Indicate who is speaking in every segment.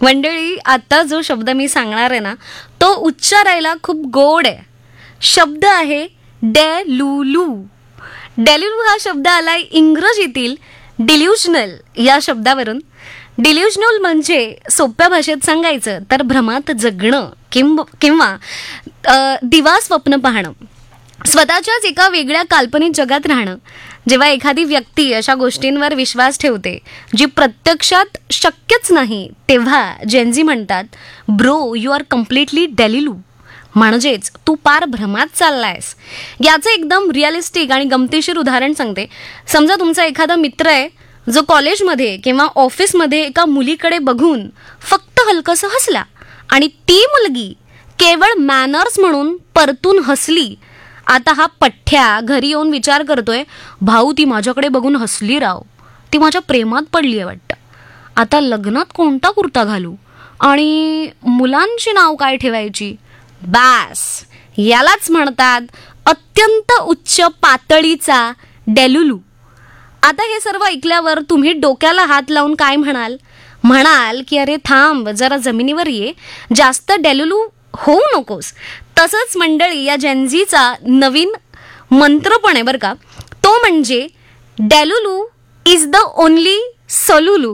Speaker 1: मंडळी, आता जो शब्द मी सांगणार आहे ना, तो उच्चारायला खूप गोड आहे. शब्द आहे डेलुलू. डेलुलू हा शब्द आलाय इंग्रजीतील डिल्युशनल या शब्दावरून. डिल्युशनल म्हणजे सोप्या भाषेत सांगायचं तर भ्रमात जगणं किंवा दिवा स्वप्न पाहणं, स्वतःच्याच एका वेगळ्या काल्पनिक जगात राहणं. जेव्हा एखादी व्यक्ती अशा गोष्टींवर विश्वास ठेवते जी प्रत्यक्षात शक्यच नाही, तेव्हा जेनझी म्हणतात, ब्रो यू आर कम्प्लिटली डेलिलू. म्हणजेच तू पार भ्रमात चाललायस. याचं एकदम रिअलिस्टिक आणि गमतीशीर उदाहरण सांगते. समजा तुमचा एखादा मित्र आहे जो कॉलेजमध्ये किंवा ऑफिसमध्ये एका मुलीकडे बघून फक्त हलकंसं हसला आणि ती मुलगी केवळ मॅनर्स म्हणून परतून हसली. आता हा पठ्ठ्या घरी येऊन विचार करतोय, भाऊ ती माझ्याकडे बघून हसली राव, ती माझ्या प्रेमात पडली आहे वाटतं. आता लग्नात कोणता कुर्ता घालू आणि मुलांची नाव काय ठेवायची. बॅस, यालाच म्हणतात अत्यंत उच्च पातळीचा डेलुलू. आता हे सर्व ऐकल्यावर तुम्ही डोक्याला हात लावून काय म्हणाल की अरे थांब जरा जमिनीवर ये, जास्त डेलुलू होऊ नकोस. तसंच मंडळी, या जेनझीचा नवीन मंत्र पण आहे बरं का. तो म्हणजे डेलुलू is the only सोलुलू.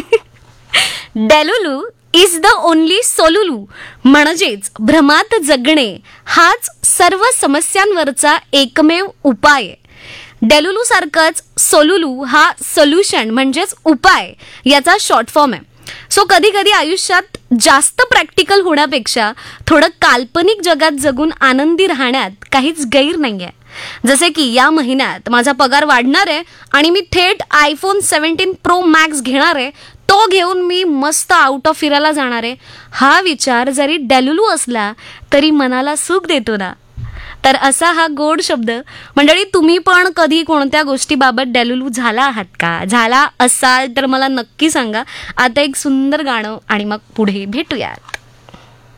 Speaker 1: डेलुलू is the only सोलुलू म्हणजेच भ्रमात जगणे हाच सर्व समस्यांवरचा एकमेव उपाय आहे. डेलुलू सारखंच सोलुलू हा सोल्युशन म्हणजेच उपाय याचा शॉर्ट फॉर्म आहे. सो कधी कधी आयुष्यात जास्त प्रॅक्टिकल होण्यापेक्षा थोडं काल्पनिक जगात जगून आनंदी राहण्यात काहीच गैर नाही आहे. जसे की या महिन्यात माझा पगार वाढणार आहे आणि मी थेट iPhone 17 Pro Max घेणार आहे, तो घेऊन मी मस्त आउट ऑफ फिरायला जाणार आहे. हा विचार जरी डेलुलू असला तरी मनाला सुख देतो ना. तर असा हा गोड शब्द. मंडळी, तुम्ही पण कधी कोणत्या गोष्टीबाबत डेलुलू झाला आहात का? झाला असाल तर मला नक्की सांगा. आता एक सुंदर गाणं आणि मग पुढे भेटूयात.